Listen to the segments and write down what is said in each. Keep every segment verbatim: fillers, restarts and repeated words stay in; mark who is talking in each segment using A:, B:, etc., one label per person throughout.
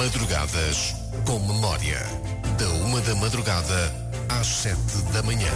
A: Madrugadas com Memória. Da uma da madrugada às sete da manhã.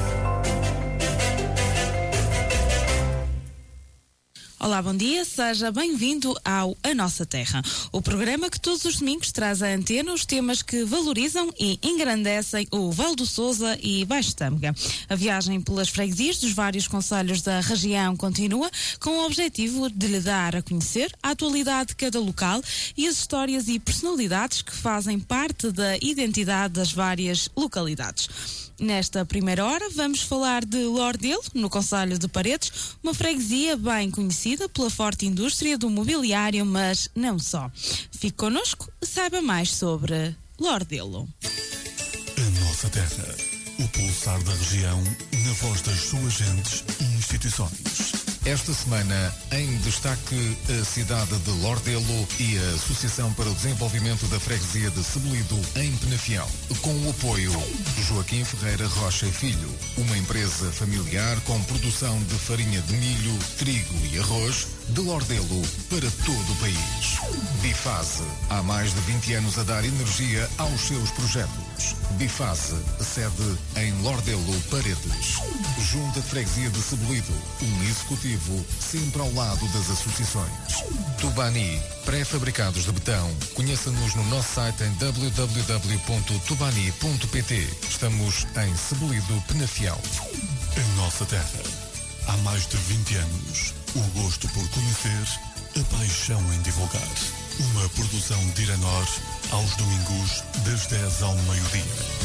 B: Olá, bom dia, seja bem-vindo ao A Nossa Terra, o programa que todos os domingos traz à antena os temas que valorizam e engrandecem o Val do Sousa e Baixo Tâmega. A viagem pelas freguesias dos vários concelhos da região continua com o objetivo de lhe dar a conhecer a atualidade de cada local e as histórias e personalidades que fazem parte da identidade das várias localidades. Nesta primeira hora vamos falar de Lordelo, no concelho de Paredes, uma freguesia bem conhecida pela forte indústria do mobiliário, mas não só. Fique connosco e saiba mais sobre Lordelo.
C: A Nossa Terra, o pulsar da região, na voz das suas gentes e instituições.
D: Esta semana, em destaque, a cidade de Lordelo e a Associação para o Desenvolvimento da Freguesia de Sebelido, em Penafiel, com o apoio Joaquim Ferreira Rocha e Filho, uma empresa familiar com produção de farinha de milho, trigo e arroz, de Lordelo para todo o país. Bifase, há mais de vinte anos a dar energia aos seus projetos. Bifase, sede em Lordelo, Paredes. Junta de Freguesia de Sebelido, um executivo sempre ao lado das associações. Tubani, pré-fabricados de betão. Conheça-nos no nosso site em w w w ponto tubani ponto p t. Estamos em Sebelido, Penafiel.
C: A Nossa Terra, há mais de vinte anos, o gosto por conhecer, a paixão em divulgar. Uma produção de Iranor, aos domingos, das dez ao meio-dia.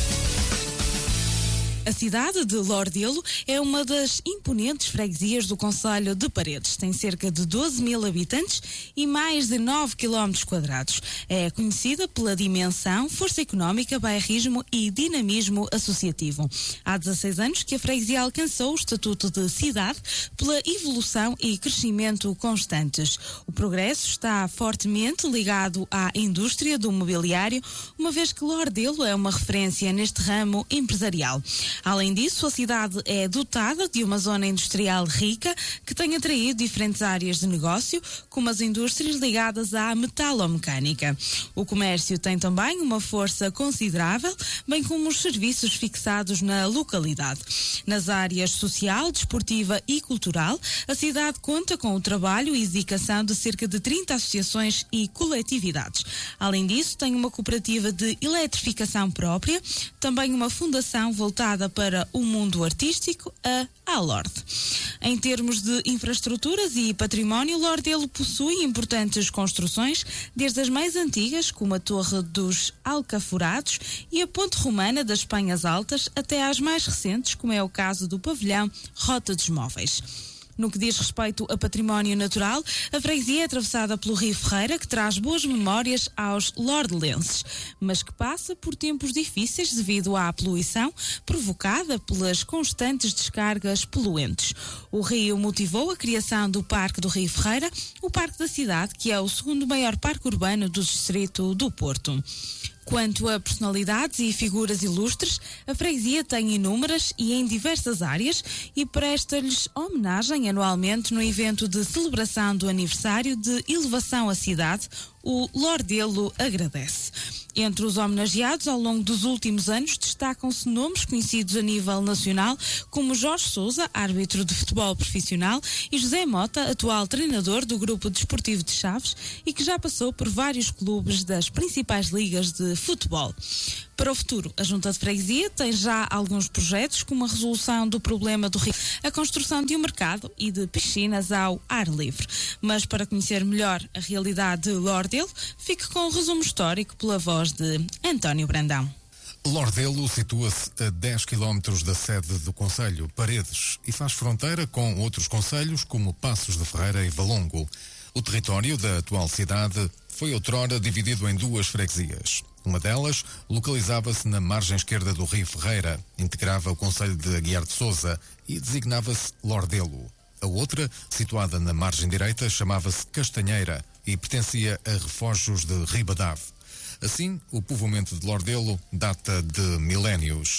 B: A cidade de Lordelo é uma das imponentes freguesias do concelho de Paredes. Tem cerca de doze mil habitantes e mais de nove quilómetros quadrados. É conhecida pela dimensão, força económica, bairrismo e dinamismo associativo. Há dezasseis anos que a freguesia alcançou o estatuto de cidade pela evolução e crescimento constantes. O progresso está fortemente ligado à indústria do mobiliário, uma vez que Lordelo é uma referência neste ramo empresarial. Além disso, a cidade é dotada de uma zona industrial rica que tem atraído diferentes áreas de negócio, como as indústrias ligadas à metalomecânica. O comércio tem também uma força considerável, bem como os serviços fixados na localidade. Nas áreas social, desportiva e cultural, a cidade conta com o trabalho e dedicação de cerca de trinta associações e coletividades. Além disso, tem uma cooperativa de eletrificação própria, também uma fundação voltada para o mundo artístico, a Alord. Em termos de infraestruturas e património, Lordelo possui importantes construções, desde as mais antigas, como a Torre dos Alcaforados e a Ponte Romana das Penhas Altas, até às mais recentes, como é o caso do pavilhão Rota dos Móveis. No que diz respeito a património natural, a freguesia é atravessada pelo Rio Ferreira, que traz boas memórias aos lordelenses, mas que passa por tempos difíceis devido à poluição provocada pelas constantes descargas poluentes. O rio motivou a criação do Parque do Rio Ferreira, o Parque da cidade, que é o segundo maior parque urbano do distrito do Porto. Quanto a personalidades e figuras ilustres, a freguesia tem inúmeras e em diversas áreas e presta-lhes homenagem anualmente no evento de celebração do aniversário de elevação à cidade, o Lordelo Agradece. Entre os homenageados ao longo dos últimos anos destacam-se nomes conhecidos a nível nacional, como Jorge Sousa, árbitro de futebol profissional, e José Mota, atual treinador do Grupo Desportivo de Chaves e que já passou por vários clubes das principais ligas de futebol. Para o futuro, a Junta de Freguesia tem já alguns projetos, como a resolução do problema do rio, a construção de um mercado e de piscinas ao ar livre. Mas para conhecer melhor a realidade de Lordelo, fique com o resumo histórico pela voz de António Brandão.
D: Lordelo situa-se a dez quilómetros da sede do concelho, Paredes, e faz fronteira com outros concelhos como Passos de Ferreira e Valongo. O território da atual cidade foi outrora dividido em duas freguesias. Uma delas localizava-se na margem esquerda do Rio Ferreira, integrava o concelho de Aguiar de Sousa e designava-se Lordelo. A outra, situada na margem direita, chamava-se Castanheira e pertencia a Refojos de Ribadave. Assim, o povoamento de Lordelo data de milénios.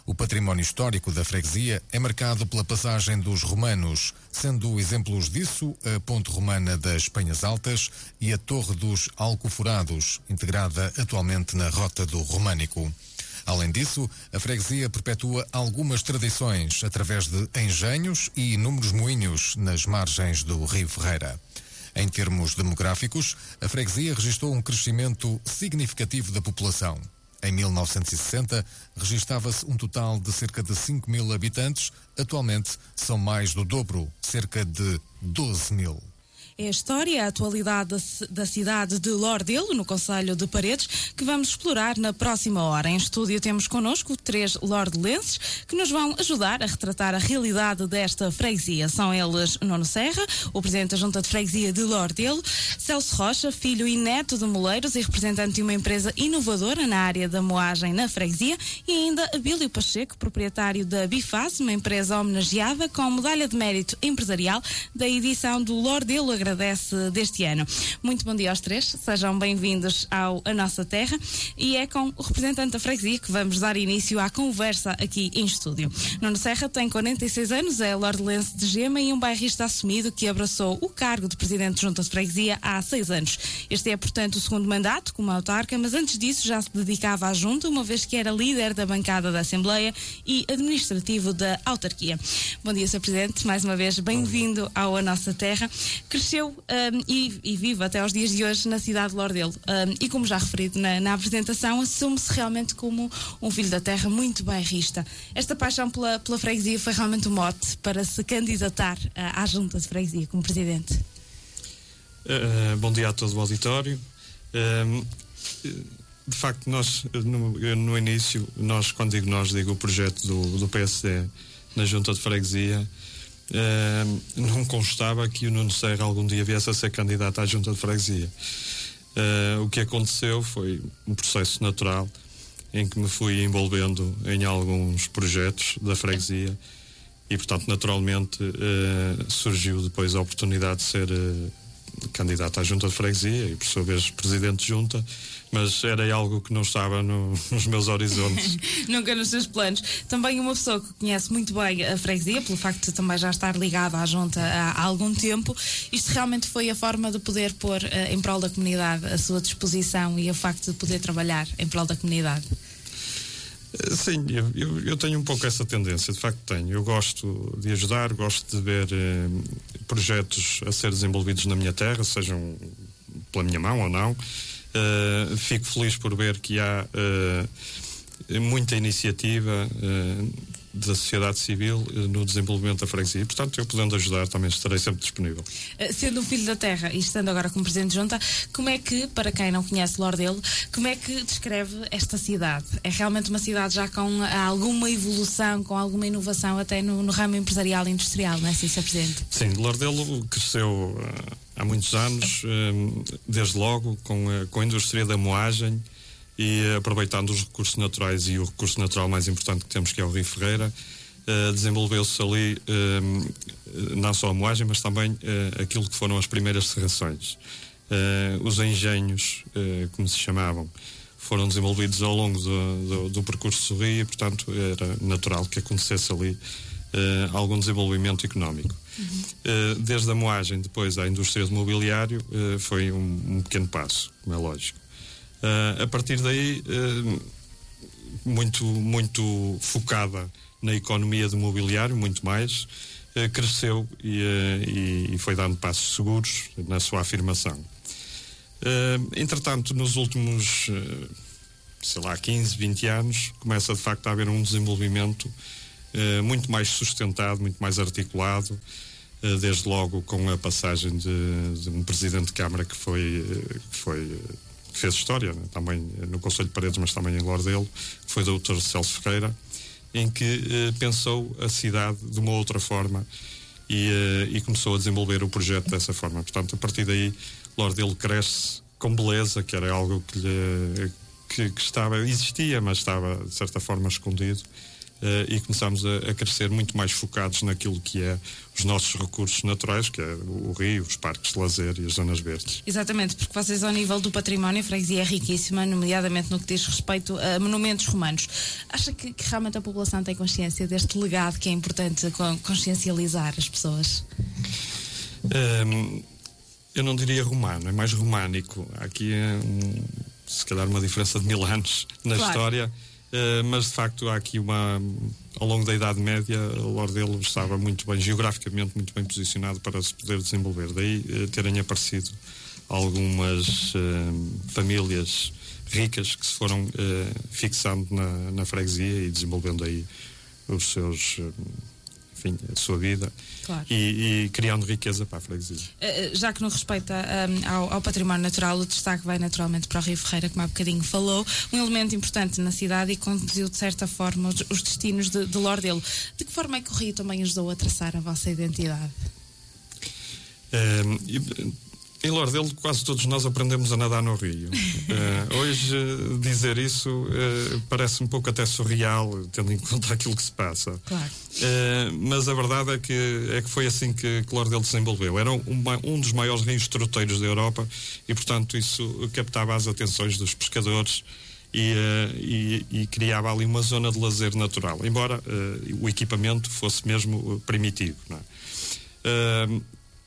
D: O património histórico da freguesia é marcado pela passagem dos romanos, sendo exemplos disso a Ponte Romana das Penhas Altas e a Torre dos Alcoforados, integrada atualmente na Rota do Românico. Além disso, a freguesia perpetua algumas tradições através de engenhos e inúmeros moinhos nas margens do Rio Ferreira. Em termos demográficos, a freguesia registrou um crescimento significativo da população. Em mil novecentos e sessenta, registava-se um total de cerca de cinco mil habitantes. Atualmente, são mais do dobro, cerca de doze mil.
B: É a história e a atualidade da cidade de Lordelo, no concelho de Paredes, que vamos explorar na próxima hora. Em estúdio temos connosco três lordelenses que nos vão ajudar a retratar a realidade desta freguesia. São eles Nuno Serra, o presidente da Junta de Freguesia de Lordelo, Celso Rocha, filho e neto de moleiros e representante de uma empresa inovadora na área da moagem na freguesia, e ainda Abílio Pacheco, proprietário da Bifaz, uma empresa homenageada com medalha de mérito empresarial da edição do Lordelo Agradece deste ano. Muito bom dia aos três, sejam bem-vindos ao A Nossa Terra, e é com o representante da freguesia que vamos dar início à conversa aqui em estúdio. Nuno Serra tem quarenta e seis anos, é lordelense de Gema e um bairrista assumido que abraçou o cargo de presidente de Junta de Freguesia há seis anos. Este é, portanto, o segundo mandato como autarca, mas antes disso já se dedicava à Junta, uma vez que era líder da bancada da Assembleia e administrativo da autarquia. Bom dia, senhor Presidente, mais uma vez bem-vindo ao A Nossa Terra. Cresceu Um, e, e vive até aos dias de hoje na cidade de Lordelo. Um, e como já referido na, na apresentação, assume-se realmente como um filho da terra muito bairrista. Esta paixão pela, pela freguesia foi realmente o mote para se candidatar uh, à Junta de Freguesia como presidente.
E: Uh, bom dia a todo o auditório. Uh, de facto, nós no, no início, nós, quando digo nós, digo o projeto do, do P S D na Junta de Freguesia. Uh, não constava que o Nuno Serra algum dia viesse a ser candidato à Junta de Freguesia. Uh, o que aconteceu foi um processo natural em que me fui envolvendo em alguns projetos da freguesia e, portanto, naturalmente uh, surgiu depois a oportunidade de ser uh, candidato à Junta de Freguesia e, por sua vez, presidente de Junta, mas era algo que não estava no, nos meus horizontes.
B: Nunca nos seus planos. Também uma pessoa que conhece muito bem a freguesia, pelo facto de também já estar ligada à Junta há, há algum tempo, isto realmente foi a forma de poder pôr uh, em prol da comunidade a sua disposição e o facto de poder trabalhar em prol da comunidade.
E: Sim, eu, eu, eu tenho um pouco essa tendência, de facto tenho. Eu gosto de ajudar, gosto de ver eh, projetos a ser desenvolvidos na minha terra, sejam pela minha mão ou não. Uh, fico feliz por ver que há uh, muita iniciativa uh, da sociedade civil uh, no desenvolvimento da freguesia. Portanto, eu podendo ajudar, também estarei sempre disponível.
B: Uh, sendo um filho da terra e estando agora como presidente de Junta, como é que, para quem não conhece Lordelo, como é que descreve esta cidade? É realmente uma cidade já com alguma evolução, com alguma inovação até no, no ramo empresarial e industrial, não é assim, senhor Presidente?
E: Sim, Lordelo cresceu uh, há muitos anos, uh, desde logo com a, com a indústria da moagem e uh, aproveitando os recursos naturais, e o recurso natural mais importante que temos, que é o Rio Ferreira, uh, desenvolveu-se ali uh, não só a moagem, mas também uh, aquilo que foram as primeiras serrações. Uh, os engenhos, uh, como se chamavam, foram desenvolvidos ao longo do, do, do percurso do Rio e, portanto, era natural que acontecesse ali uh, algum desenvolvimento económico. Uhum. Uh, desde a moagem depois à indústria do mobiliário uh, foi um, um pequeno passo, como é lógico. Uh, a partir daí, uh, muito, muito focada na economia do mobiliário, muito mais, uh, cresceu e, uh, e, e foi dando passos seguros na sua afirmação. Uh, entretanto, nos últimos, uh, sei lá, quinze, vinte anos, começa de facto a haver um desenvolvimento uh, muito mais sustentado, muito mais articulado, uh, desde logo com a passagem de, de um presidente de Câmara que foi, uh, que foi uh, que fez história, né? Também no Concelho de Paredes, mas também em Lordelo, que foi o doutor Celso Ferreira, em que uh, pensou a cidade de uma outra forma e, uh, e começou a desenvolver o projeto dessa forma. Portanto, a partir daí, Lordelo cresce com beleza, que era algo que, lhe, que, que estava, existia, mas estava de certa forma escondido. e começámos a, a crescer muito mais focados naquilo que é os nossos recursos naturais, que é o rio, os parques de lazer e as zonas verdes.
B: Exatamente, porque vocês, ao nível do património, a freguesia é riquíssima, nomeadamente no que diz respeito a monumentos romanos. Acha que, que realmente a população tem consciência deste legado que é importante consciencializar as pessoas?
E: Um, eu não diria romano, é mais românico. Há aqui, um, se calhar, uma diferença de mil anos na claro. história. Uh, mas de facto há aqui uma, ao longo da Idade Média, o Lordelo estava muito bem, geograficamente muito bem posicionado para se poder desenvolver, daí uh, terem aparecido algumas uh, famílias ricas que se foram uh, fixando na, na freguesia e desenvolvendo aí os seus, uh, enfim, a sua vida. Claro. E, e criando riqueza para a freguesia.
B: Já que no respeito um, ao, ao património natural, o destaque vai naturalmente para o Rio Ferreira, como há bocadinho falou, um elemento importante na cidade e conduziu de certa forma os, os destinos de, de Lordelo. De que forma é que o Rio também ajudou a traçar a vossa identidade?
E: Um, Em Lordelo quase todos nós aprendemos a nadar no rio. uh, hoje dizer isso uh, parece um pouco até surreal, tendo em conta aquilo que se passa.
B: Claro.
E: Uh, mas a verdade é que, é que foi assim que, que Lordelo desenvolveu. Era um, um dos maiores rios troteiros da Europa e, portanto, isso captava as atenções dos pescadores e, uh, e, e criava ali uma zona de lazer natural, embora uh, o equipamento fosse mesmo primitivo. Não é? Uh,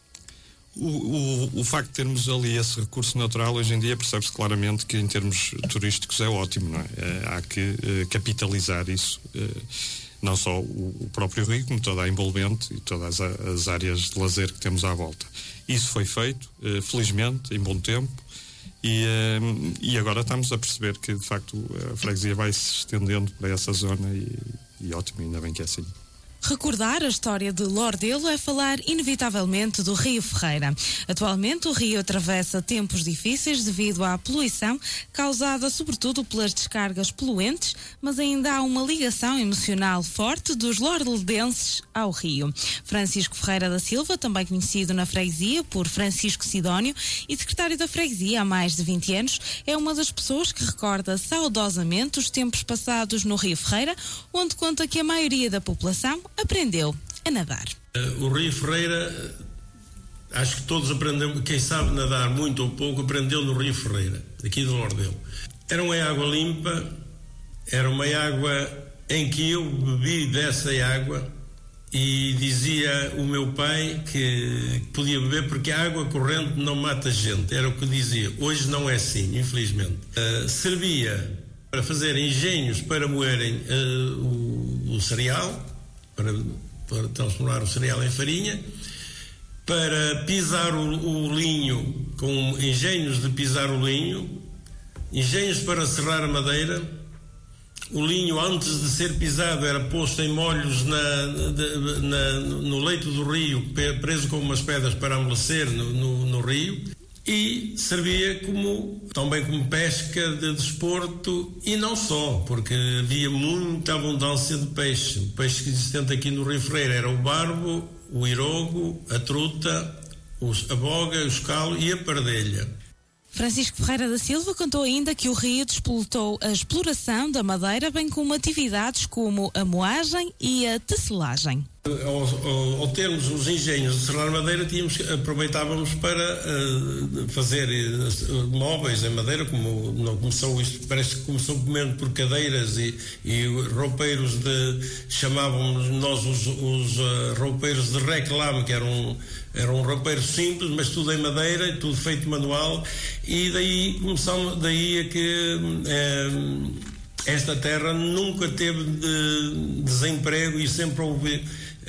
E: O, o, o facto de termos ali esse recurso natural hoje em dia percebe-se claramente que em termos turísticos é ótimo, não é? É, há que uh, capitalizar isso, uh, não só o, o próprio rio, como toda a envolvente e todas as, as áreas de lazer que temos à volta. Isso foi feito, uh, felizmente, em bom tempo, e, uh, e agora estamos a perceber que de facto a freguesia vai se estendendo para essa zona e, e ótimo, ainda bem que é assim.
B: Recordar a história de Lordelo é falar inevitavelmente do Rio Ferreira. Atualmente o rio atravessa tempos difíceis devido à poluição causada sobretudo pelas descargas poluentes, mas ainda há uma ligação emocional forte dos lordelenses ao rio. Francisco Ferreira da Silva, também conhecido na freguesia por Francisco Sidónio e secretário da freguesia há mais de vinte anos, é uma das pessoas que recorda saudosamente os tempos passados no Rio Ferreira, onde conta que a maioria da população aprendeu a nadar.
F: O Rio Ferreira, acho que todos aprendemos, quem sabe nadar muito ou pouco, aprendeu no Rio Ferreira, aqui de Lordelo. Era uma água limpa, era uma água em que eu bebi dessa água e dizia o meu pai que podia beber porque a água corrente não mata gente, era o que dizia. Hoje não é assim, infelizmente. Uh, servia para fazer engenhos para moerem uh, o, o cereal, Para, para transformar o cereal em farinha, para pisar o, o linho, com engenhos de pisar o linho, engenhos para serrar a madeira. O linho, antes de ser pisado, era posto em molhos na, na, na, no leito do rio, preso com umas pedras para amolecer no, no, no rio. E servia como, também como pesca de desporto, e não só, porque havia muita abundância de peixe. O peixe existente aqui no Rio Ferreira era o barbo, o irogo, a truta, a boga, o escalo e a pardelha.
B: Francisco Ferreira da Silva contou ainda que o rio despolutou a exploração da madeira, bem como atividades como a moagem e a tecelagem.
F: Ao, ao, ao termos os engenhos de serrar madeira, tínhamos, aproveitávamos para uh, fazer uh, móveis em madeira, como não começou isto, parece que começou comendo por cadeiras e, e roupeiros de, chamávamos nós os, os uh, roupeiros de reclame, que eram, eram roupeiros simples, mas tudo em madeira, tudo feito manual, e daí começamos, daí é que uh, esta terra nunca teve de desemprego e sempre houve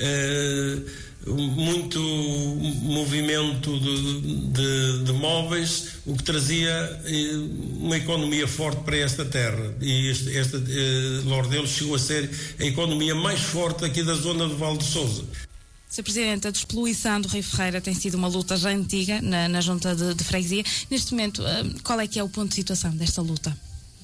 F: Uh, muito movimento de, de, de móveis, o que trazia uh, uma economia forte para esta terra, e este, esta uh, Lordelo chegou a ser a economia mais forte aqui da zona do Val de Sousa.
B: senhor Presidente, a despoluição do Rio Ferreira tem sido uma luta já antiga na, na junta de, de freguesia. Neste momento, uh, qual é que é o ponto de situação desta luta?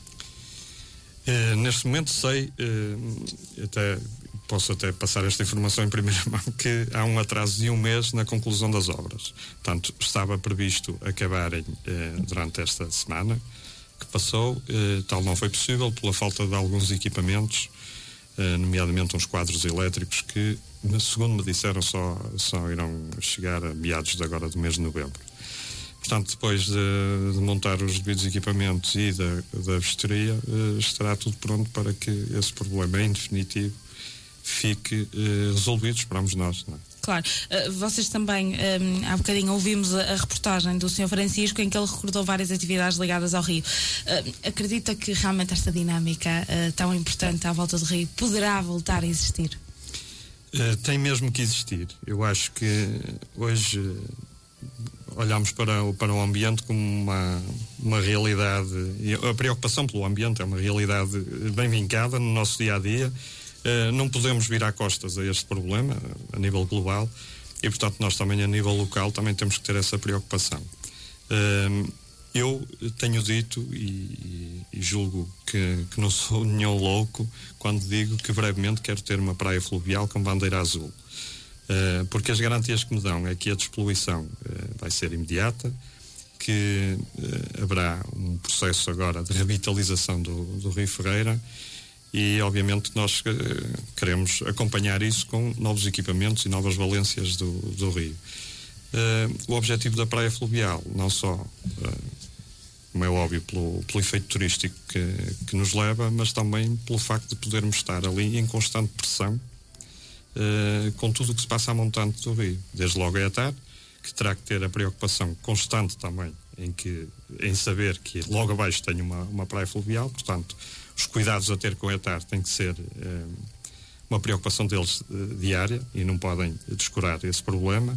E: Uh, neste momento sei, uh, até posso até passar esta informação em primeira mão, que há um atraso de um mês na conclusão das obras. Portanto, estava previsto acabarem eh, durante esta semana que passou, eh, tal não foi possível pela falta de alguns equipamentos uh, nomeadamente uns quadros elétricos que, segundo me disseram, só, só irão chegar a meados de agora do mês de novembro. Portanto, depois de, de montar os devidos equipamentos e da, da vistoria, uh, estará tudo pronto para que esse problema, em definitivo, fique uh, resolvido, esperamos nós, não é?
B: Claro, uh, vocês também, um, há bocadinho ouvimos a, a reportagem do senhor Francisco em que ele recordou várias atividades ligadas ao Rio. Uh, acredita que realmente esta dinâmica uh, tão importante à volta do Rio poderá voltar a existir?
E: Uh, tem mesmo que existir. Eu acho que hoje uh, olhamos para o, para o ambiente como uma, uma realidade, e a preocupação pelo ambiente é uma realidade bem vincada no nosso dia-a-dia. Uh, não podemos virar costas a este problema a nível global e, portanto, nós também a nível local também temos que ter essa preocupação. Uh, eu tenho dito e, e julgo que, que não sou nenhum louco quando digo que brevemente quero ter uma praia fluvial com bandeira azul. Uh, porque as garantias que me dão é que a despoluição uh, vai ser imediata, que uh, haverá um processo agora de revitalização do, do Rio Ferreira. E, obviamente, nós uh, queremos acompanhar isso com novos equipamentos e novas valências do, do Rio. Uh, o objetivo da praia fluvial, não só, uh, como é óbvio, pelo, pelo efeito turístico que, que nos leva, mas também pelo facto de podermos estar ali em constante pressão uh, com tudo o que se passa a montante do Rio. Desde logo é a TAR, que terá que ter a preocupação constante também em, que, em saber que logo abaixo tem uma, uma praia fluvial, portanto, os cuidados a ter com a TAR têm que ser eh, uma preocupação deles eh, diária e não podem descurar esse problema.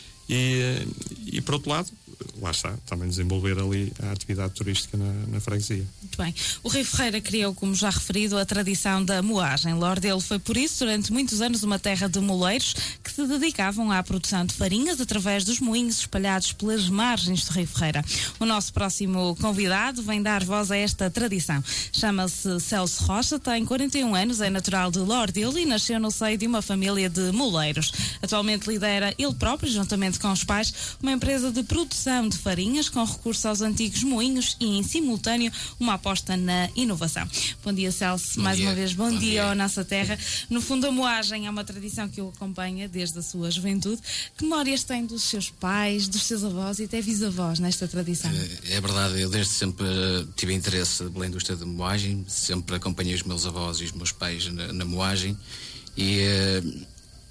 E: E, e, por outro lado, lá está, também desenvolver ali a atividade turística na, na freguesia.
B: Muito bem. O Rio Ferreira criou, como já referido, a tradição da moagem. Lordelo foi, por isso, durante muitos anos, uma terra de moleiros que se dedicavam à produção de farinhas através dos moinhos espalhados pelas margens do Rio Ferreira. O nosso próximo convidado vem dar voz a esta tradição. Chama-se Celso Rocha, tem quarenta e um anos, é natural de Lordelo e nasceu no seio de uma família de moleiros. Atualmente lidera ele próprio, juntamente com os pais, uma empresa de produção de farinhas com recurso aos antigos moinhos e, em simultâneo, uma aposta na inovação. Bom dia, Celso.
G: Bom
B: Mais
G: dia.
B: uma vez, bom,
G: Bom
B: dia,
G: dia
B: à nossa terra. No fundo, a moagem é uma tradição que o acompanha desde a sua juventude. Que memórias tem dos seus pais, dos seus avós e até bisavós nesta tradição?
G: É verdade, eu desde sempre tive interesse pela indústria da moagem, sempre acompanhei os meus avós e os meus pais na, na moagem e uh,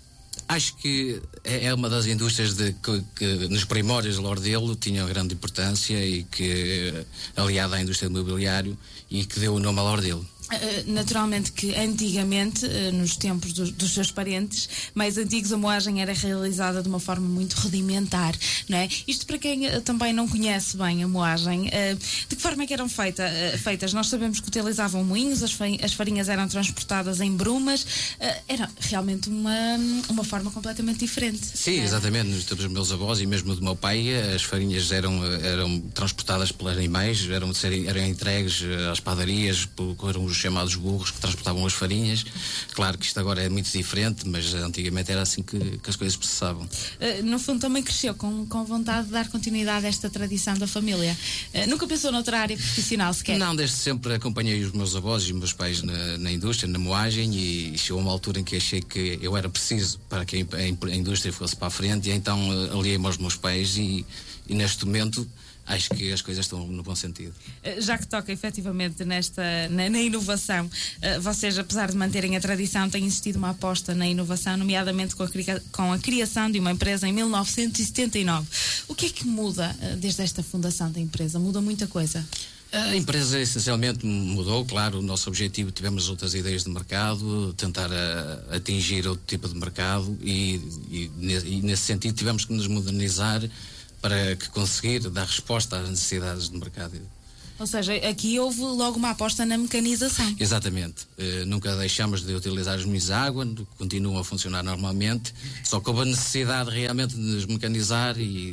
G: acho que é uma das indústrias de, que, que nos primórdios de Lordelo tinha grande importância e que, aliada à indústria do mobiliário, e que deu o nome a Lordelo.
B: Uh, naturalmente que antigamente, uh, nos tempos do, dos seus parentes mais antigos, a moagem era realizada de uma forma muito rudimentar, não é? Isto para quem uh, também não conhece bem a moagem, uh, de que forma é que eram feita, uh, feitas? Nós sabemos que utilizavam moinhos, as, as farinhas eram transportadas em brumas, uh, era realmente uma, uma forma completamente diferente.
G: Sim,
B: é?
G: Exatamente, nos tempos dos meus avós e mesmo do meu pai, as farinhas eram, eram transportadas pelos animais, eram, eram entregues às padarias, por os chamados burros que transportavam as farinhas. Claro que isto agora é muito diferente, mas antigamente era assim que, que as coisas processavam.
B: Uh, no fundo também cresceu com, com vontade de dar continuidade a esta tradição da família. Uh, nunca pensou noutra área profissional sequer?
G: Não, desde sempre acompanhei os meus avós e os meus pais na, na indústria, na moagem, e chegou uma altura em que achei que eu era preciso para que a, a indústria fosse para a frente, e então uh, aliei-me aos meus pais e, e neste momento acho que as coisas estão no bom sentido.
B: Já que toca efetivamente nesta, na, na inovação, uh, vocês, apesar de manterem a tradição, têm existido uma aposta na inovação, nomeadamente com a, com a criação de uma empresa em mil novecentos e setenta e nove. O que é que muda uh, desde esta fundação da empresa? Muda muita coisa?
G: A empresa essencialmente mudou, claro, o nosso objetivo, tivemos outras ideias de mercado, tentar a, atingir outro tipo de mercado e, e, e nesse sentido tivemos que nos modernizar para que conseguir dar resposta às necessidades do mercado.
B: Ou seja, aqui houve logo uma aposta na mecanização.
G: Exatamente. Uh, nunca deixamos de utilizar os moinhos de água, continuam a funcionar normalmente, só que houve a necessidade realmente de nos mecanizar e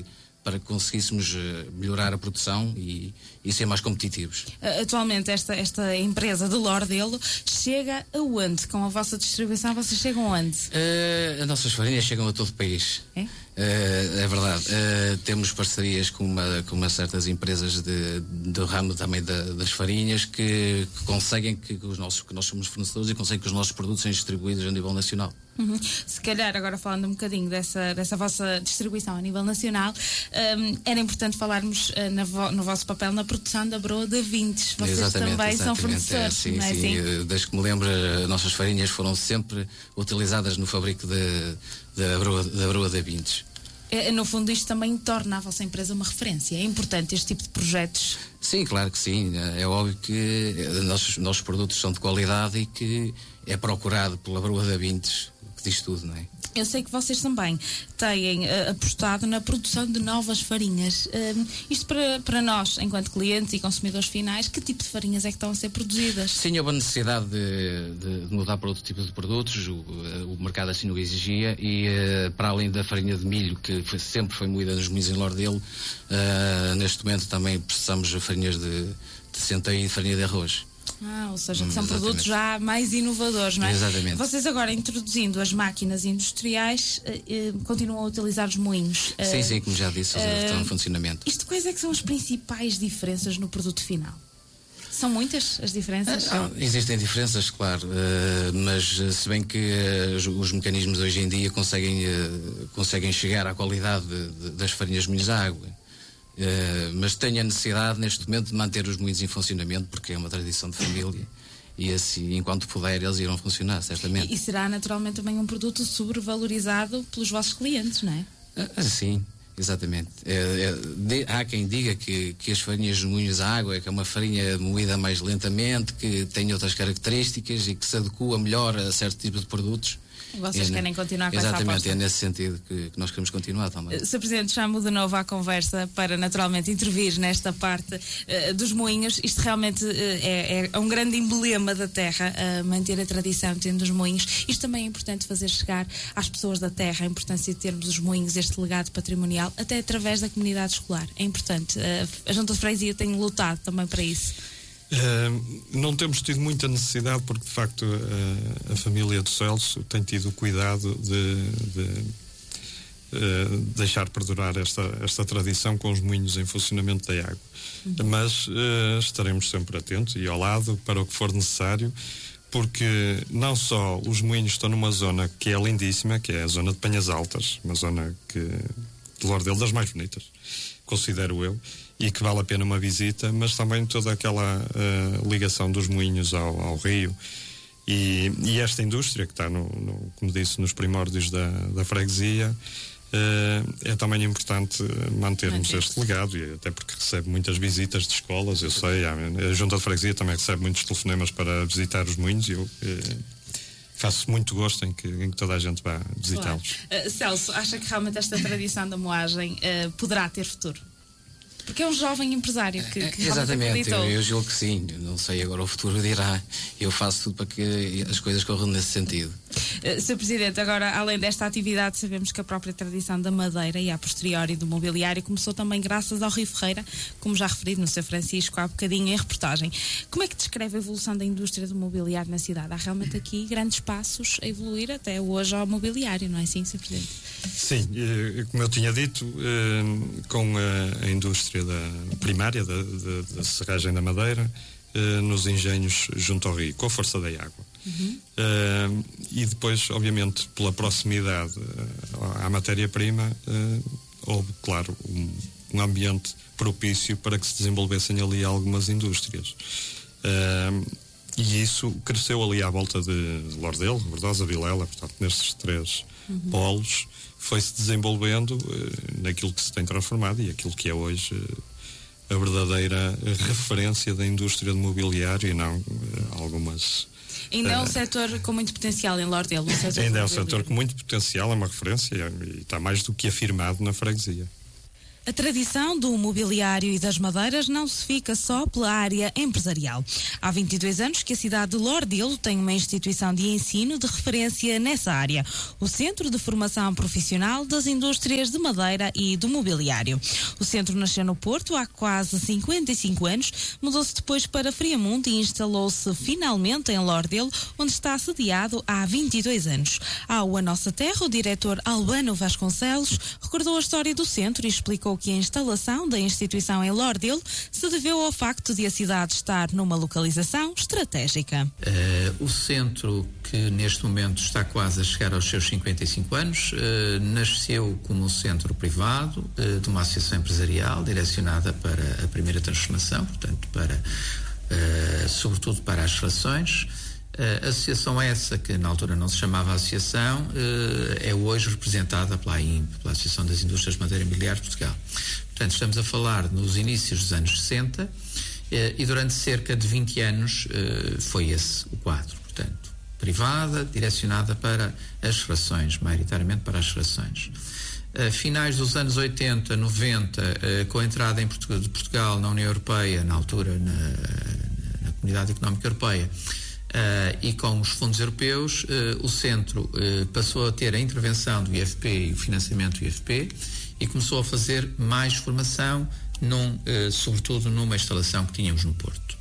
G: para que conseguíssemos melhorar a produção e, e ser mais competitivos.
B: Atualmente esta, esta empresa de Lordelo chega aonde? Com a vossa distribuição vocês chegam aonde?
G: Uh, as nossas farinhas chegam a todo o país.
B: É?
G: Uh, é verdade. Uh, temos parcerias com, uma, com umas certas empresas de, do ramo também da, das farinhas que, que conseguem que, os nossos, que nós somos fornecedores e conseguem que os nossos produtos sejam distribuídos a nível nacional.
B: Uhum. Se calhar, agora falando um bocadinho dessa, dessa vossa distribuição a nível nacional, um, era importante falarmos uh, na vo, no vosso papel na produção da broa de vintes. Vocês
G: exatamente,
B: também
G: exatamente.
B: são fornecedores,
G: é, sim,
B: não é
G: sim.
B: assim?
G: Desde que me lembro, as nossas farinhas foram sempre utilizadas no fabrico da broa, da broa de vintes.
B: É, no fundo, isto também torna a vossa empresa uma referência. É importante este tipo de projetos?
G: Sim, claro que sim. É óbvio que nossos, nossos produtos são de qualidade e que é procurado pela broa de vintes, que diz tudo, não é?
B: Eu sei que vocês também têm uh, apostado na produção de novas farinhas. Uh, isto para, para nós, enquanto clientes e consumidores finais, que tipo de farinhas é que estão a ser produzidas?
G: Sim, houve a necessidade de, de mudar para outro tipo de produtos, o, o mercado assim o exigia, e uh, para além da farinha de milho, que foi, sempre foi moída nos moinhos em Lordelo, uh, neste momento também precisamos de farinhas de, de centeio e de farinha de arroz.
B: Ah, ou seja, que são
G: Exatamente.
B: Produtos já mais inovadores, não é?
G: Exatamente.
B: Vocês agora, introduzindo as máquinas industriais, eh, eh, continuam a utilizar os moinhos.
G: Sim,
B: eh,
G: sim, como já disse,
B: eh,
G: estão em funcionamento.
B: Isto, quais é que são as principais diferenças no produto final? São muitas as diferenças?
G: Ah, existem diferenças, claro, uh, mas uh, se bem que uh, os, os mecanismos hoje em dia conseguem, uh, conseguem chegar à qualidade de, de, das farinhas de moinhos à água. Uh, mas tenho a necessidade neste momento de manter os moinhos em funcionamento, porque é uma tradição de família e assim, enquanto puder, eles irão funcionar, certamente.
B: E, e será naturalmente também um produto sobrevalorizado pelos vossos clientes, não é?
G: Ah, sim, exatamente. É, é, de, há quem diga que, que as farinhas de moinhos à água é que é uma farinha moída mais lentamente, que tem outras características e que se adequa melhor a certo tipo de produtos.
B: Vocês
G: é,
B: querem continuar com essa aposta?
G: Exatamente, é nesse sentido que, que nós queremos continuar também.
B: senhor Presidente, chamo de novo à conversa para naturalmente intervir nesta parte uh, dos moinhos. Isto realmente uh, é, é um grande emblema da terra, uh, manter a tradição tendo os moinhos. Isto também é importante fazer chegar às pessoas da terra a importância de termos os moinhos, este legado patrimonial, até através da comunidade escolar. É importante. Uh, a Junta de Freguesia tem lutado também para isso.
E: Uh, não temos tido muita necessidade porque de facto uh, a família do Celso tem tido o cuidado de, de uh, deixar perdurar esta, esta tradição com os moinhos em funcionamento da água. Uhum. Mas uh, estaremos sempre atentos e ao lado para o que for necessário, porque não só os moinhos estão numa zona que é lindíssima, que é a zona de Penhas Altas, uma zona que de Lordelo das mais bonitas, considero eu, e que vale a pena uma visita, mas também toda aquela uh, ligação dos moinhos ao, ao rio e, e esta indústria que está, no, no, como disse, nos primórdios da, da freguesia, uh, é também importante mantermos Manter. este legado, e até porque recebe muitas visitas de escolas, eu sei, a, a Junta de Freguesia também recebe muitos telefonemas para visitar os moinhos e eu uh, faço muito gosto em que, em que toda a gente vá visitá-los.
B: Claro. Uh, Celso, acha que realmente esta tradição da moagem uh, poderá ter futuro? Porque é um jovem empresário que, que
G: exatamente, eu, eu julgo que sim. Não sei, agora o futuro dirá. Eu faço tudo para que as coisas corram nesse sentido.
B: Uh, senhor Presidente, agora, além desta atividade, sabemos que a própria tradição da madeira e a posteriori do mobiliário começou também graças ao Rio Ferreira, como já referido no senhor Francisco há bocadinho em reportagem. Como é que descreve a evolução da indústria do mobiliário na cidade? Há realmente aqui grandes passos a evoluir até hoje ao mobiliário, não é assim, senhor Presidente?
E: Sim, como eu tinha dito, com a indústria da primária da, da, da serragem da madeira, nos engenhos junto ao rio, com a força da água. Uhum. E depois, obviamente, pela proximidade à matéria-prima, houve, claro, um, um ambiente propício para que se desenvolvessem ali algumas indústrias. E isso cresceu ali à volta de Lordelo, Verdosa, Vilela, portanto, nestes três uhum. polos, foi-se desenvolvendo uh, naquilo que se tem transformado e aquilo que é hoje uh, a verdadeira referência da indústria do mobiliário e não uh, algumas...
B: Ainda é um uh, setor com muito potencial em Lordelo.
E: Ainda é um setor com muito potencial, é uma referência e, e está mais do que afirmado na freguesia.
B: A tradição do mobiliário e das madeiras não se fica só pela área empresarial. Há vinte e dois anos que a cidade de Lordelo tem uma instituição de ensino de referência nessa área, o Centro de Formação Profissional das Indústrias de Madeira e do Mobiliário. O centro nasceu no Porto há quase cinquenta e cinco anos, mudou-se depois para Friamundo e instalou-se finalmente em Lordelo, onde está sediado há vinte e dois anos. Ao A Nossa Terra, o diretor Albano Vasconcelos recordou a história do centro e explicou que a instalação da instituição em Lordelo se deveu ao facto de a cidade estar numa localização estratégica.
H: Uh, o centro, que neste momento está quase a chegar aos seus cinquenta e cinco anos, uh, nasceu como um centro privado uh, de uma associação empresarial direcionada para a primeira transformação, portanto, para, uh, sobretudo para as relações. A associação essa, que na altura não se chamava associação, é hoje representada pela A I M P, pela Associação das Indústrias de Madeira e Mobiliário de Portugal. Portanto, estamos a falar nos inícios dos anos sessenta e durante cerca de vinte anos foi esse o quadro. Portanto, privada, direcionada para as relações, maioritariamente para as relações. A finais dos anos oitenta, noventa, com a entrada em Portugal, de Portugal na União Europeia, na altura na, na Comunidade Económica Europeia, Uh, e com os fundos europeus, uh, o centro uh, passou a ter a intervenção do I F P e o financiamento do I F P e começou a fazer mais formação, num, uh, sobretudo numa instalação que tínhamos no Porto.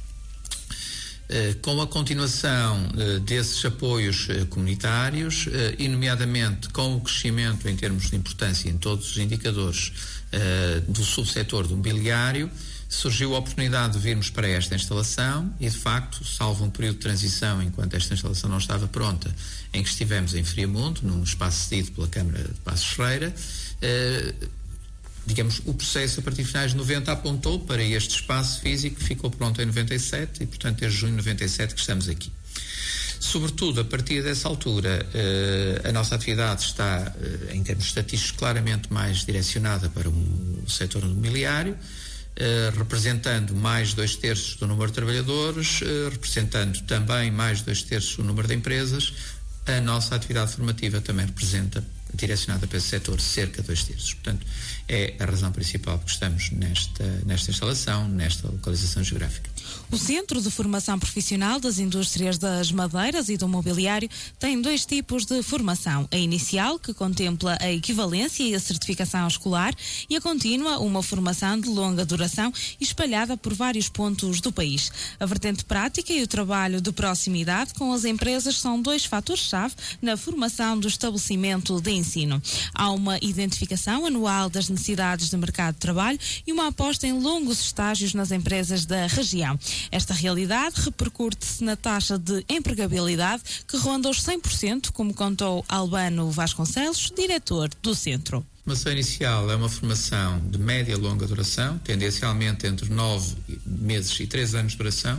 H: Uh, com a continuação uh, desses apoios uh, comunitários, uh, e nomeadamente com o crescimento em termos de importância em todos os indicadores uh, do subsetor do mobiliário, surgiu a oportunidade de virmos para esta instalação e, de facto, salvo um período de transição enquanto esta instalação não estava pronta, em que estivemos em Friamundo, num espaço cedido pela Câmara de Passos Ferreira, eh, digamos, o processo a partir de finais de noventa apontou para este espaço físico que ficou pronto em noventa e sete e, portanto, desde junho de noventa e sete que estamos aqui. Sobretudo, a partir dessa altura, eh, a nossa atividade está, eh, em termos estatísticos, claramente mais direcionada para o setor imobiliário, Uh, representando mais dois terços do número de trabalhadores, uh, representando também mais dois terços do número de empresas. A nossa atividade formativa também representa, direcionada para esse setor, cerca de dois terços. Portanto, é a razão principal porque estamos nesta, nesta instalação, nesta localização geográfica.
B: O Centro de Formação Profissional das Indústrias das Madeiras e do Mobiliário tem dois tipos de formação. A inicial, que contempla a equivalência e a certificação escolar, e a contínua, uma formação de longa duração e espalhada por vários pontos do país. A vertente prática e o trabalho de proximidade com as empresas são dois fatores-chave na formação do estabelecimento de ensino. Há uma identificação anual das necessidades de mercado de trabalho e uma aposta em longos estágios nas empresas da região. Esta realidade repercute-se na taxa de empregabilidade, que ronda os cem por cento, como contou Albano Vasconcelos, diretor do centro.
H: A formação inicial é uma formação de média e longa duração, tendencialmente entre nove meses e três anos de duração,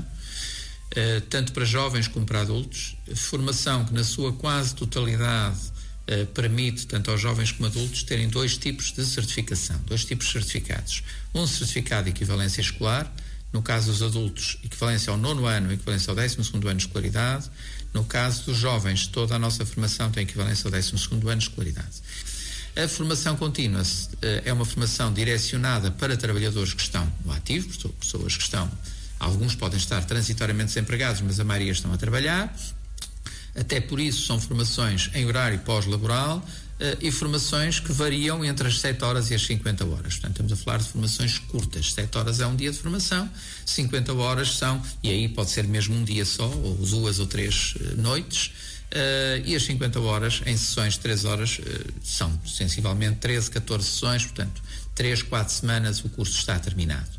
H: eh, tanto para jovens como para adultos. Formação que, na sua quase totalidade, eh, permite tanto aos jovens como adultos terem dois tipos de certificação, dois tipos de certificados. Um certificado de equivalência escolar, no caso dos adultos, equivalência ao nono ano, equivalência ao décimo segundo ano de escolaridade. No caso dos jovens, toda a nossa formação tem equivalência ao décimo segundo ano de escolaridade. A formação contínua é uma formação direcionada para trabalhadores que estão no ativo, pessoas que estão, alguns podem estar transitoriamente desempregados, mas a maioria estão a trabalhar. Até por isso são formações em horário pós-laboral, Uh, e formações que variam entre as sete horas e as cinquenta horas. Portanto, estamos a falar de formações curtas. sete horas é um dia de formação, cinquenta horas são, e aí pode ser mesmo um dia só, ou duas ou três uh, noites, uh, e as cinquenta horas, em sessões de três horas, uh, são sensivelmente treze, catorze sessões, portanto, três, quatro semanas o curso está terminado.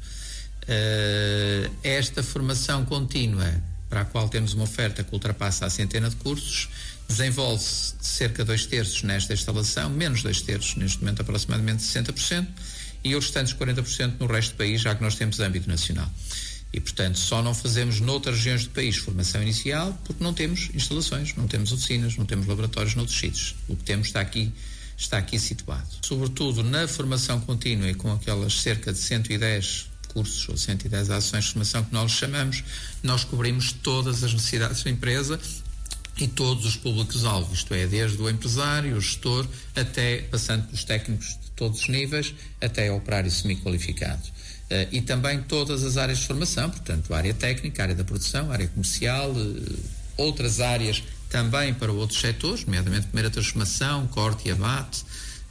H: Uh, esta formação contínua, para a qual temos uma oferta que ultrapassa a centena de cursos, desenvolve-se cerca de dois terços nesta instalação, menos dois terços, neste momento aproximadamente sessenta por cento, e os restantes quarenta por cento no resto do país, já que nós temos âmbito nacional. E, portanto, só não fazemos noutras regiões do país formação inicial porque não temos instalações, não temos oficinas, não temos laboratórios noutros sítios. O que temos está aqui, está aqui situado. Sobretudo na formação contínua e com aquelas cerca de cento e dez cursos ou cento e dez ações de formação que nós chamamos, nós cobrimos todas as necessidades da empresa e todos os públicos-alvo, isto é, desde o empresário, o gestor, até passando pelos técnicos de todos os níveis, até operário semi-qualificado. Uh, e também todas as áreas de formação, portanto, a área técnica, a área da produção, a área comercial, uh, outras áreas também para outros setores, nomeadamente primeira transformação, corte e abate,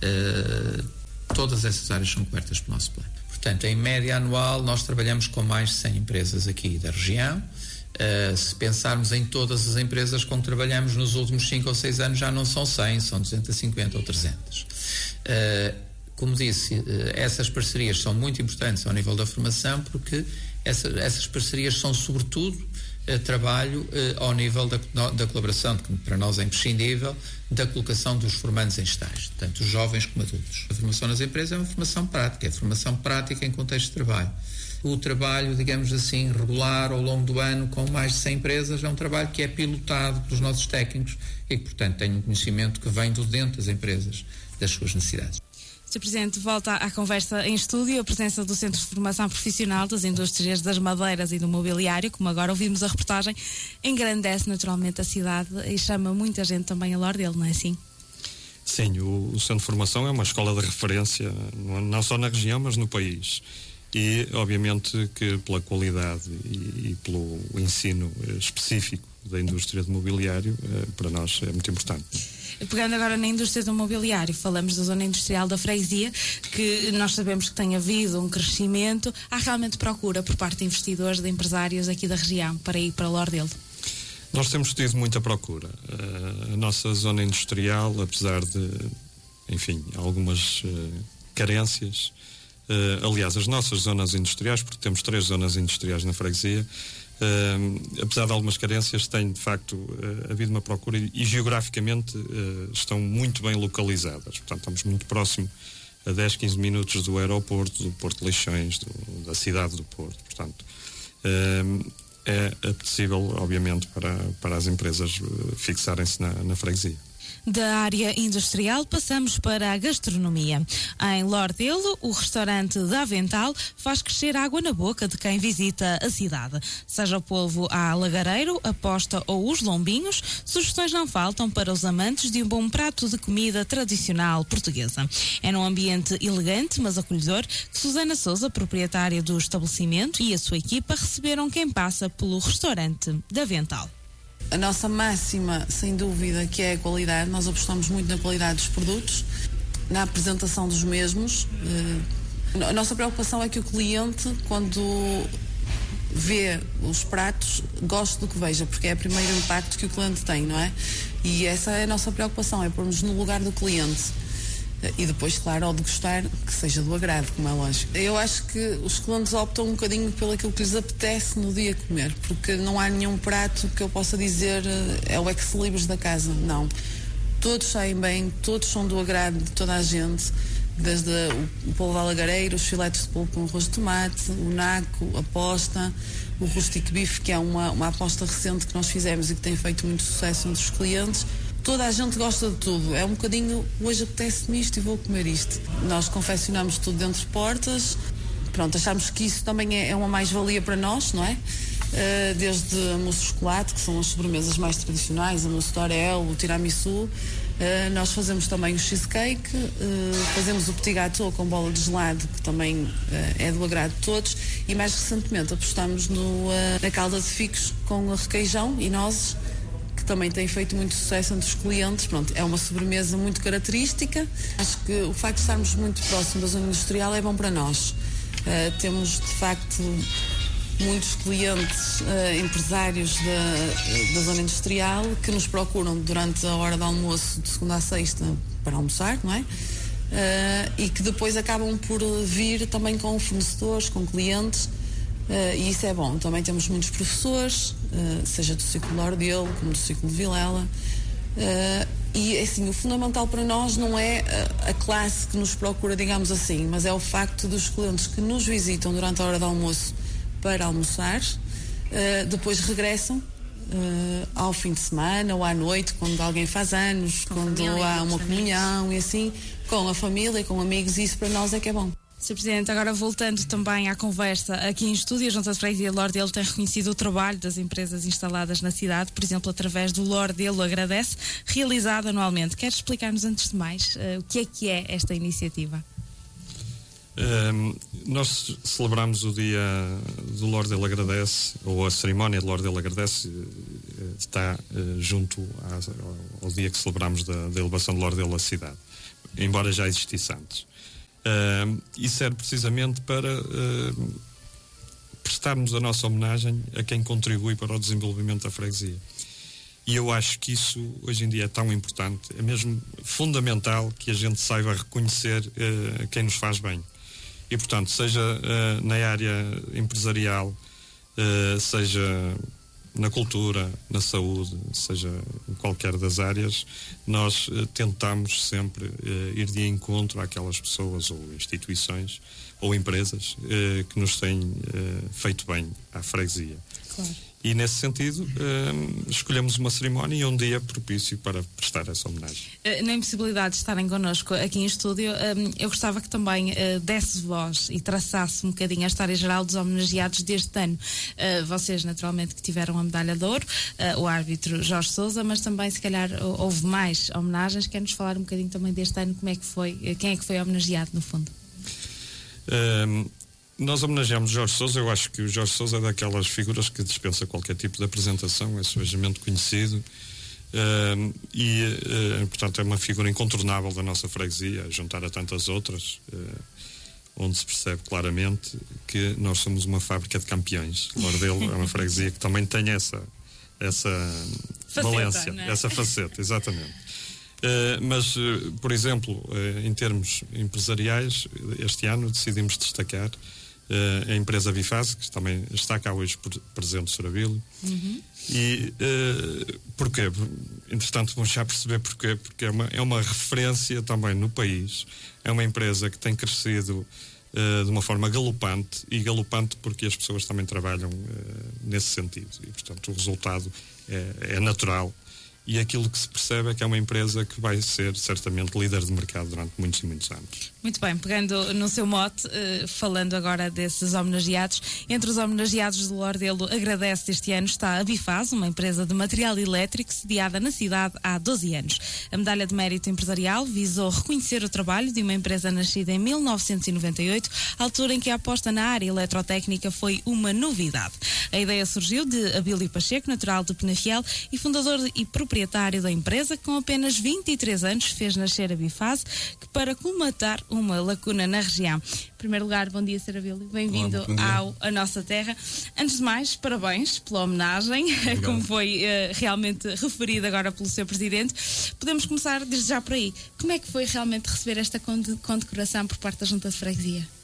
H: uh, todas essas áreas são cobertas pelo nosso plano. Portanto, em média anual, nós trabalhamos com mais de cem empresas aqui da região. Uh, se pensarmos em todas as empresas com que trabalhamos nos últimos cinco ou seis anos, já não são cem, são duzentas e cinquenta ou trezentas. Uh, como disse, uh, essas parcerias são muito importantes ao nível da formação, porque essa, essas parcerias são sobretudo uh, trabalho uh, ao nível da, da colaboração, que para nós é imprescindível, da colocação dos formandos em estágio, tanto os jovens como adultos. A formação nas empresas é uma formação prática, é formação prática em contexto de trabalho. O trabalho, digamos assim, regular ao longo do ano com mais de cem empresas é um trabalho que é pilotado pelos nossos técnicos e que, portanto, tem um conhecimento que vem do dentro das empresas, das suas necessidades.
B: senhor Presidente, volta à conversa em estúdio. A presença do Centro de Formação Profissional das Indústrias das Madeiras e do Mobiliário, como agora ouvimos a reportagem, engrandece naturalmente a cidade e chama muita gente também a Lordelo, não é assim?
E: Sim, o, o Centro de Formação é uma escola de referência, não só na região, mas no país. E, obviamente, que pela qualidade e, e pelo ensino específico da indústria do mobiliário, para nós é muito importante.
B: Pegando agora na indústria do mobiliário, falamos da zona industrial da freguesia, que nós sabemos que tem havido um crescimento. Há realmente procura por parte de investidores, de empresários aqui da região para ir para Lordelo?
E: Nós temos tido muita procura. A nossa zona industrial, apesar de, enfim, algumas carências, Uh, aliás, as nossas zonas industriais, porque temos três zonas industriais na freguesia, uh, apesar de algumas carências, tem de facto uh, havido uma procura e, e geograficamente uh, estão muito bem localizadas. Portanto, estamos muito próximo a dez, quinze minutos do aeroporto, do Porto de Leixões, do, da cidade do Porto. Portanto, uh, é apetecível, obviamente, para, para as empresas uh, fixarem-se na, na freguesia.
B: Da área industrial passamos para a gastronomia. Em Lordelo, o restaurante da Avental faz crescer água na boca de quem visita a cidade. Seja o polvo à lagareiro, a posta ou os lombinhos, sugestões não faltam para os amantes de um bom prato de comida tradicional portuguesa. É num ambiente elegante, mas acolhedor, que Susana Sousa, proprietária do estabelecimento, e a sua equipa receberam quem passa pelo restaurante da Avental.
I: A nossa máxima, sem dúvida, que é a qualidade. Nós apostamos muito na qualidade dos produtos, na apresentação dos mesmos. A nossa preocupação é que o cliente, quando vê os pratos, goste do que veja, porque é o primeiro impacto que o cliente tem, não é? E essa é a nossa preocupação, é pôr-nos no lugar do cliente. E depois, claro, ao degustar, que seja do agrado, como é lógico. Eu acho que os clientes optam um bocadinho pelo aquilo que lhes apetece no dia comer, porque não há nenhum prato que eu possa dizer é o ex-libris da casa, não. Todos saem bem, todos são do agrado de toda a gente, desde o polvo à lagareiro, os filetes de polvo com arroz de tomate, o naco, a posta, o rustic beef, que é uma, uma aposta recente que nós fizemos e que tem feito muito sucesso entre os clientes. Toda a gente gosta de tudo, é um bocadinho, hoje apetece-me isto e vou comer isto. Nós confeccionamos tudo dentro de portas, pronto, achamos que isso também é, é uma mais-valia para nós, não é? Uh, desde a mousse de chocolate, que são as sobremesas mais tradicionais, a mousse de Oreo, o tiramisu, uh, nós fazemos também o cheesecake, uh, fazemos o petit gâteau com bola de gelado, que também uh, é do agrado de todos, e mais recentemente apostamos no, uh, na calda de figos com requeijão e nozes, também tem feito muito sucesso entre os clientes. Pronto, é uma sobremesa muito característica. Acho que o facto de estarmos muito próximo da zona industrial é bom para nós. Uh, temos, de facto, muitos clientes, uh, empresários da, da zona industrial que nos procuram durante a hora de almoço de segunda a sexta para almoçar, não é? Uh, e que depois acabam por vir também com fornecedores, com clientes. Uh, e isso é bom. Também temos muitos professores, uh, seja do ciclo de Lordelo, como do ciclo de Vilela. Uh, e assim, o fundamental para nós não é a, a classe que nos procura, digamos assim, mas é o facto dos clientes que nos visitam durante a hora de almoço para almoçar, uh, depois regressam uh, ao fim de semana ou à noite, quando alguém faz anos, com quando há uma comunhão e assim, com a família, com amigos, e isso para nós é que é bom.
B: senhor Presidente, agora voltando também à conversa aqui em estúdio, a Junta de Freguesia de Lordelo tem reconhecido o trabalho das empresas instaladas na cidade, por exemplo, através do Lordelo Agradece, realizado anualmente. Quer explicar-nos, antes de mais, uh, o que é que é esta iniciativa?
E: Um, nós celebramos o dia do Lordelo Agradece, ou a cerimónia de Lordelo Agradece está uh, junto à, ao dia que celebramos da, da elevação de Lordelo à cidade, embora já existisse antes. Uh, e serve precisamente para uh, prestarmos a nossa homenagem a quem contribui para o desenvolvimento da freguesia. E eu acho que isso hoje em dia é tão importante, é mesmo fundamental que a gente saiba reconhecer uh, quem nos faz bem. E, portanto, seja uh, na área empresarial, uh, seja na cultura, na saúde, seja em qualquer das áreas, nós uh, tentamos sempre uh, ir de encontro àquelas pessoas ou instituições ou empresas uh, que nos têm uh, feito bem à freguesia.
B: Claro.
E: E, nesse sentido, uh, escolhemos uma cerimónia e um dia propício para prestar essa homenagem.
B: Uh, na impossibilidade de estarem connosco aqui em estúdio, um, eu gostava que também uh, desse voz e traçasse um bocadinho a história geral dos homenageados deste ano. Uh, vocês, naturalmente, que tiveram a medalha de ouro, uh, o árbitro Jorge Sousa, mas também, se calhar, houve mais homenagens. Quer-nos falar um bocadinho também deste ano, como é que foi, uh, quem é que foi homenageado, no fundo?
E: Uh, Nós homenageamos Jorge Sousa. Eu acho que o Jorge Sousa é daquelas figuras que dispensa qualquer tipo de apresentação, é suavemente conhecido uh, e, uh, portanto, é uma figura incontornável da nossa freguesia, juntar a tantas outras, uh, onde se percebe claramente que nós somos uma fábrica de campeões. Lordelo é uma freguesia que também tem essa, essa
B: faceta,
E: valência,
B: né? Essa
E: faceta, exatamente. Uh, mas, uh, por exemplo, uh, em termos empresariais, este ano decidimos destacar Uh, a empresa Bifase, que também está cá hoje por, presente no Sorabilo. Uhum. E uh, porquê? Entretanto, vamos já perceber porquê, porque é uma, é uma referência também no país. É uma empresa que tem crescido uh, de uma forma galopante, e galopante porque as pessoas também trabalham uh, nesse sentido. E, portanto, o resultado é, é natural. E aquilo que se percebe é que é uma empresa que vai ser certamente líder de mercado durante muitos e muitos anos.
B: Muito bem, pegando no seu mote, uh, falando agora desses homenageados, entre os homenageados do Lordelo Agradece este ano está a Bifase, uma empresa de material elétrico sediada na cidade há doze anos. A medalha de mérito empresarial visou reconhecer o trabalho de uma empresa nascida em mil novecentos e noventa e oito, altura em que a aposta na área eletrotécnica foi uma novidade. A ideia surgiu de Abílio Pacheco, natural de Penafiel e fundador e proprietário da empresa, que com apenas vinte e três anos fez nascer a Bifase, que para colmatar uma lacuna na região. Em primeiro lugar, bom dia, senhor Abílio. Bem-vindo ao A Nossa Terra. Antes de mais, parabéns pela homenagem, obrigado, como foi uh, realmente referido agora pelo senhor Presidente. Podemos começar desde já por aí. Como é que foi realmente receber esta condecoração por parte da Junta de Freguesia?